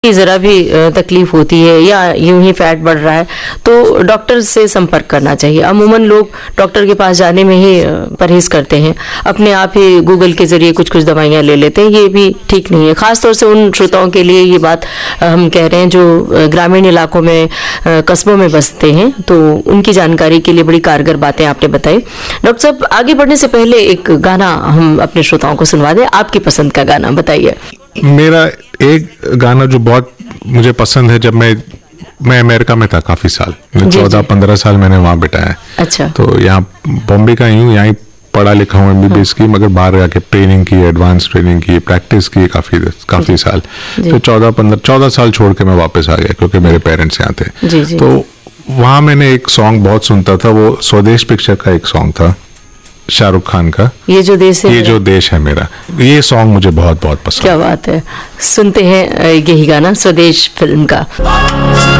ज़रा भी तकलीफ होती है या यूं ही फैट बढ़ रहा है तो डॉक्टर से संपर्क करना चाहिए। अमूमन लोग डॉक्टर के पास जाने में ही परहेज करते हैं, अपने आप ही गूगल के जरिए कुछ कुछ दवाइयाँ ले लेते हैं। ये भी ठीक नहीं है, खास तौर से उन श्रोताओं के लिए ये बात हम कह रहे हैं जो ग्रामीण इलाकों में कस्बों में बसते हैं, तो उनकी जानकारी के लिए बड़ी कारगर बातें आपने बताई। डॉक्टर साहब, आगे बढ़ने से पहले एक गाना हम अपने श्रोताओं को सुनवा दें, आपकी पसंद का गाना बताइए। मेरा एक गाना जो बहुत मुझे पसंद है, जब मैं अमेरिका में था काफी साल, 14-15 साल मैंने वहाँ बिताया। अच्छा। तो यहाँ बॉम्बे का ही हूँ, यहाँ पढ़ा लिखा हूँ, MBBS की, मगर बाहर जाके ट्रेनिंग की, एडवांस ट्रेनिंग की, प्रैक्टिस की काफी साल। तो 14 साल छोड़ के मैं वापस आ गया क्योंकि मेरे पेरेंट्स यहाँ थे। तो वहाँ मैंने एक सॉन्ग बहुत सुनता था, वो स्वदेश पिक्चर का एक सॉन्ग था शाहरुख खान का, ये जो देश है मेरा। ये सॉन्ग मुझे बहुत बहुत पसंद। क्या बात है, सुनते हैं यही गाना स्वदेश फिल्म का।